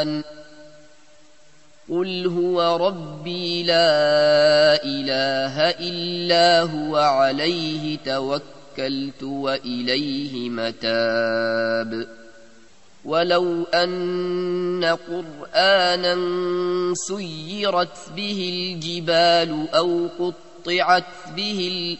قل هو ربي لا إله إلا هو عليه توكلت وإليه متاب ولو أن قرآنا سيرت به الجبال أو قطعت به